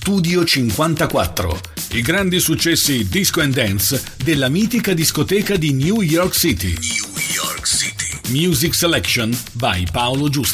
Studio 54. I grandi successi disco and dance della mitica discoteca di New York City. Music Selection by Paolo Giusto.